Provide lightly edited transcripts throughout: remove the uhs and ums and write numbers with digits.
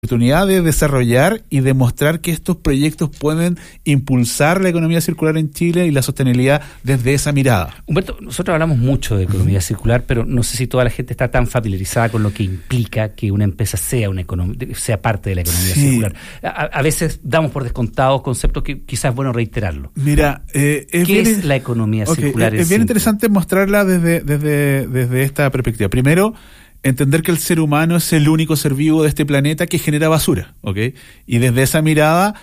oportunidad de desarrollar y demostrar que estos proyectos pueden impulsar la economía circular en Chile y la sostenibilidad desde esa mirada. Humberto, nosotros hablamos mucho de economía circular, pero no sé si toda la gente está tan familiarizada con lo que implica que una empresa sea parte de la economía circular. A veces damos por descontados conceptos que quizás es bueno reiterarlo. Mira, ¿Qué es la economía circular? Es bien interesante mostrarla desde esta perspectiva. Primero, entender que el ser humano es el único ser vivo de este planeta que genera basura, ¿ok? Y desde esa mirada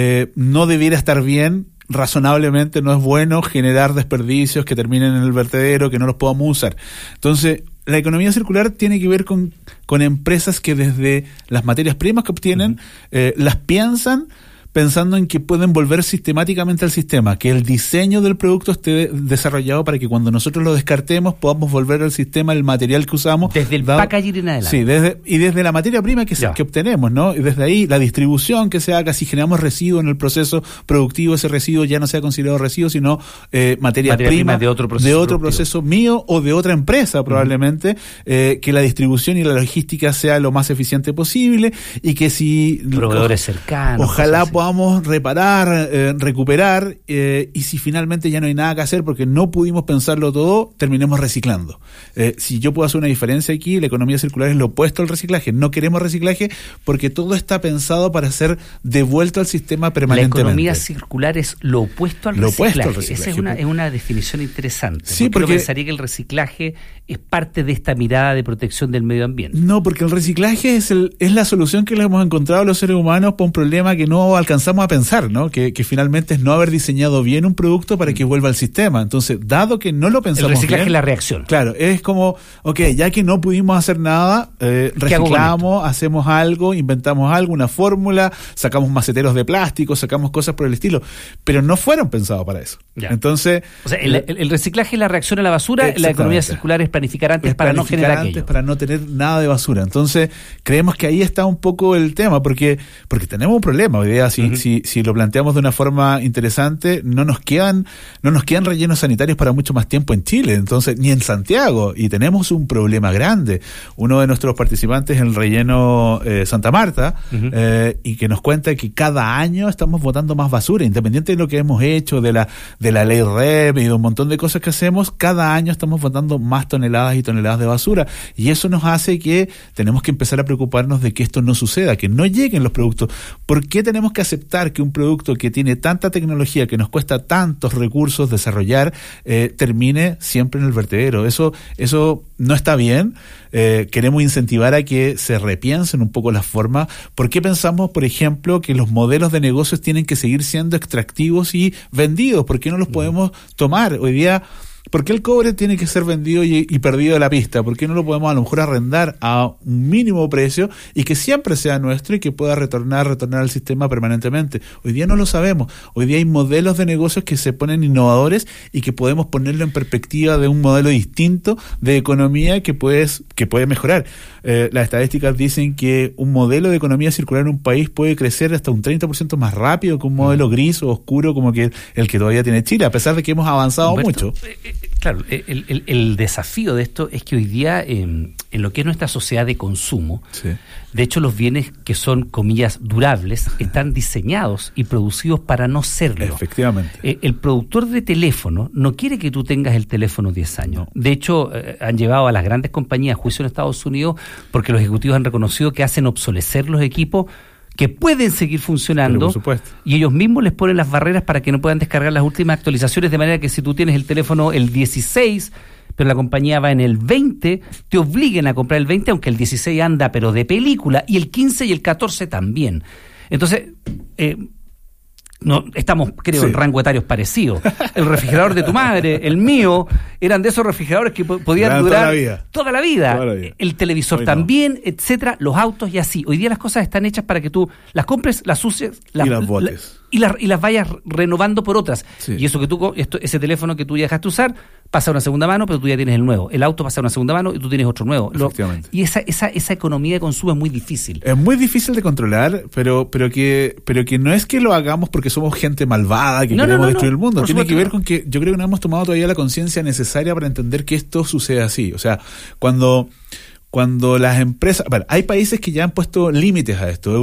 no debiera estar bien, razonablemente no es bueno generar desperdicios que terminen en el vertedero, que no los podamos usar. Entonces, la economía circular tiene que ver con empresas que desde las materias primas que obtienen, las piensan pensando en que pueden volver sistemáticamente al sistema, que el diseño del producto esté desarrollado para que cuando nosotros lo descartemos podamos volver al sistema el material que usamos. Desde el packaging en adelante. Sí, desde la materia prima que obtenemos, ¿no? Y desde ahí la distribución que se haga, si generamos residuo en el proceso productivo, ese residuo ya no sea considerado residuo, sino materia prima de otro proceso mío o de otra empresa probablemente, que la distribución y la logística sea lo más eficiente posible y que si proveedores cercanos, ojalá podamos reparar, recuperar, y si finalmente ya no hay nada que hacer porque no pudimos pensarlo todo, terminemos reciclando. Si yo puedo hacer una diferencia aquí, la economía circular es lo opuesto al reciclaje. No queremos reciclaje porque todo está pensado para ser devuelto al sistema permanentemente. La economía circular es lo opuesto al reciclaje. Esa es una definición interesante. Sí, porque yo pensaría que el reciclaje es parte de esta mirada de protección del medio ambiente. No, porque el reciclaje es la solución que le hemos encontrado los seres humanos para un problema que no alcanzamos a pensar, ¿no? Que finalmente es no haber diseñado bien un producto para que vuelva al sistema. Entonces, dado que no lo pensamos el reciclaje bien, es la reacción. Claro, es como, ya que no pudimos hacer nada, reciclamos, hacemos algo, inventamos algo, una fórmula, sacamos maceteros de plástico, sacamos cosas por el estilo, pero no fueron pensados para eso. Ya. Entonces, o sea, el reciclaje es la reacción a la basura, la economía circular es planificar antes para no generar aquello. Para no tener nada de basura. Entonces, creemos que ahí está un poco el tema, porque tenemos un problema hoy día. Si lo planteamos de una forma interesante, no nos quedan rellenos sanitarios para mucho más tiempo en Chile, entonces ni en Santiago, y tenemos un problema grande. Uno de nuestros participantes en el relleno Santa Marta, y que nos cuenta que cada año estamos botando más basura, independiente de lo que hemos hecho, de la ley REP y de un montón de cosas que hacemos, cada año estamos botando más toneladas y toneladas de basura, y eso nos hace que tenemos que empezar a preocuparnos de que esto no suceda, que no lleguen los productos. ¿Por qué tenemos que aceptar que un producto que tiene tanta tecnología, que nos cuesta tantos recursos desarrollar, termine siempre en el vertedero? Eso no está bien. Queremos incentivar a que se repiensen un poco las formas. ¿Por qué pensamos, por ejemplo, que los modelos de negocios tienen que seguir siendo extractivos y vendidos? ¿Por qué no los podemos tomar? Hoy día, ¿por qué el cobre tiene que ser vendido y perdido de la pista? ¿Por qué no lo podemos a lo mejor arrendar a un mínimo precio y que siempre sea nuestro y que pueda retornar al sistema permanentemente? Hoy día no lo sabemos. Hoy día hay modelos de negocios que se ponen innovadores y que podemos ponerlo en perspectiva de un modelo distinto de economía que puede mejorar. Las estadísticas dicen que un modelo de economía circular en un país puede crecer hasta un 30% más rápido que un modelo gris o oscuro como que el que todavía tiene Chile, a pesar de que hemos avanzado mucho. Claro, el desafío de esto es que hoy día en lo que es nuestra sociedad de consumo, de hecho los bienes que son, comillas, durables, están diseñados y producidos para no serlo. Efectivamente. El productor de teléfono no quiere que tú tengas el teléfono 10 años. No. De hecho, han llevado a las grandes compañías a juicio en Estados Unidos porque los ejecutivos han reconocido que hacen obsolecer los equipos que pueden seguir funcionando, y ellos mismos les ponen las barreras para que no puedan descargar las últimas actualizaciones, de manera que si tú tienes el teléfono el 16, pero la compañía va en el 20, te obliguen a comprar el 20, aunque el 16 anda pero de película, y el 15 y el 14 también. Entonces, no estamos, creo, en rango etarios parecidos. El refrigerador de tu madre, el mío, eran de esos refrigeradores que podían durar toda la vida. El televisor hoy también, etcétera, los autos y así. Hoy día las cosas están hechas para que tú las compres, las uses, y las botes. Y las vayas renovando por otras. Y eso ese teléfono que tú ya dejaste usar pasa a una segunda mano, pero tú ya tienes el nuevo. El auto pasa a una segunda mano y tú tienes otro nuevo. Y esa economía de consumo es muy difícil. Es muy difícil de controlar, pero que no es que lo hagamos porque somos gente malvada, que queremos destruir el mundo. Tiene que ver con que yo creo que no hemos tomado todavía la conciencia necesaria para entender que esto sucede así. O sea, cuando cuando las empresas, bueno, hay países que ya han puesto límites a esto.